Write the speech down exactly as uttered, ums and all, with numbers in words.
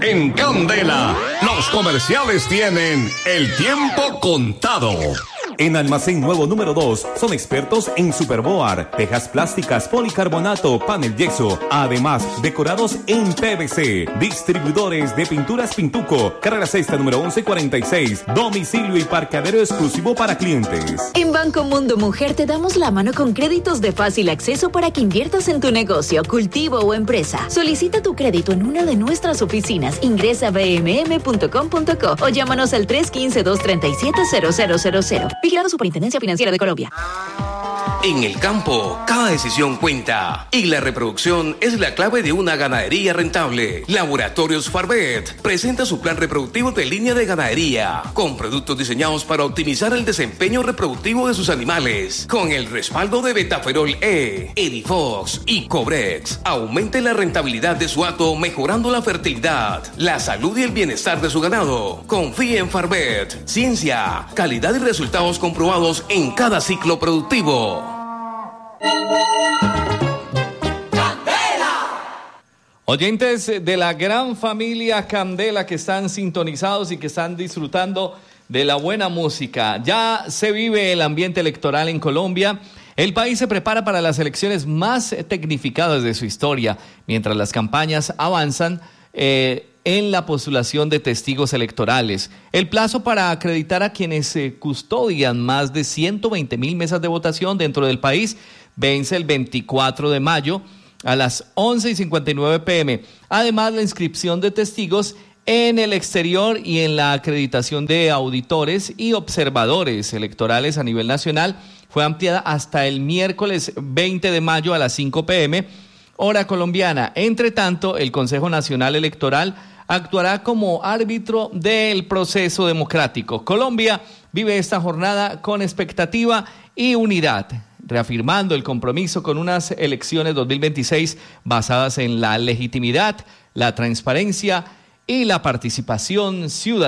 En Candela, los comerciales tienen el tiempo contado. En Almacén Nuevo número dos, son expertos en Superboard, tejas plásticas, policarbonato, panel yeso, además decorados en P V C. Distribuidores de pinturas Pintuco, carrera sexta número once cuarenta y seis, domicilio y parqueadero exclusivo para clientes. En Banco Mundo Mujer te damos la mano con créditos de fácil acceso para que inviertas en tu negocio, cultivo o empresa. Solicita tu crédito en una de nuestras oficinas, ingresa a b m m punto com punto co o llámanos al tres uno cinco, dos tres siete, cero cero cero cero. Vigilado Superintendencia Financiera de Colombia. En el campo, cada decisión cuenta y la reproducción es la clave de una ganadería rentable. Laboratorios Farvet presenta su plan reproductivo de línea de ganadería con productos diseñados para optimizar el desempeño reproductivo de sus animales. Con el respaldo de Betaferol E, Edifox y Cobrex, aumente la rentabilidad de su hato mejorando la fertilidad, la salud y el bienestar de su ganado. Confíe en Farvet, ciencia, calidad y resultados comprobados en cada ciclo productivo. Oyentes de la gran familia Candela que están sintonizados y que están disfrutando de la buena música. Ya se vive el ambiente electoral en Colombia. El país se prepara para las elecciones más tecnificadas de su historia, mientras las campañas avanzan eh, en la postulación de testigos electorales. El plazo para acreditar a quienes eh, custodian más de ciento veinte mil mesas de votación dentro del país vence el veinticuatro de mayo a las once y cincuenta y nueve pm. Además, la inscripción de testigos en el exterior y en la acreditación de auditores y observadores electorales a nivel nacional fue ampliada hasta el miércoles veinte de mayo a las cinco pm, hora colombiana. Entre tanto, el Consejo Nacional Electoral actuará como árbitro del proceso democrático. Colombia vive esta jornada con expectativa y unidad, reafirmando el compromiso con unas elecciones dos mil veintiséis basadas en la legitimidad, la transparencia y la participación ciudadana.